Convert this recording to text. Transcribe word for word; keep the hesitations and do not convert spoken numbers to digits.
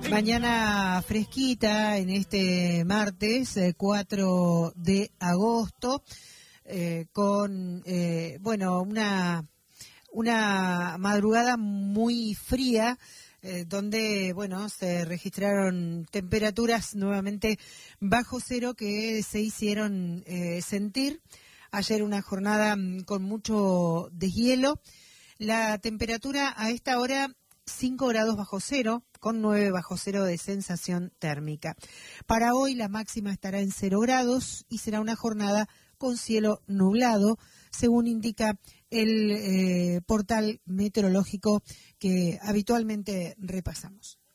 Mañana fresquita en este martes eh, cuatro de agosto, eh, con eh, bueno una una madrugada muy fría, eh, donde bueno se registraron temperaturas nuevamente bajo cero que se hicieron eh, sentir. Ayer una jornada mm, con mucho deshielo. La temperatura a esta hora cinco grados bajo cero, con nueve bajo cero de sensación térmica. Para hoy la máxima estará en cero grados y será una jornada con cielo nublado, según indica el eh, portal meteorológico que habitualmente repasamos.